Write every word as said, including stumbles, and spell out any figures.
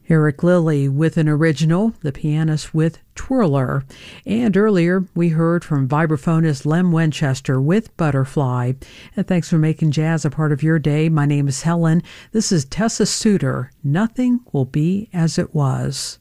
Eric Lilly with an original, the pianist with Twirler. And earlier we heard from vibraphonist Lem Winchester with Butterfly. And thanks for making jazz a part of your day. My name is Helen. This is Tessa Suter. Nothing will be as it was.